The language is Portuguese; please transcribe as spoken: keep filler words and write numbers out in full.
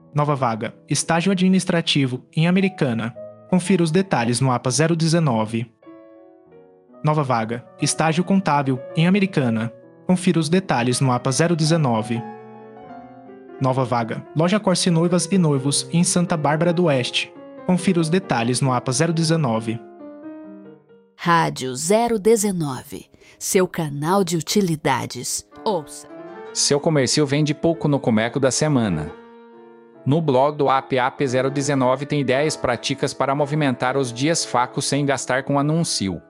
Nova vaga. Estágio administrativo em Americana. Confira os detalhes no A P A zero dezenove. Nova vaga. Estágio contábil em Americana. Confira os detalhes no A P A zero dezenove. Nova vaga. Loja Corse Noivas e Noivos em Santa Bárbara do Oeste. Confira os detalhes no A P A zero dezenove. Rádio zero dezenove. Seu canal de utilidades. Ouça. Seu comércio vende pouco no Comeco da semana. No blog do A P A P zero dezenove tem ideias práticas para movimentar os dias fracos sem gastar com anúncio.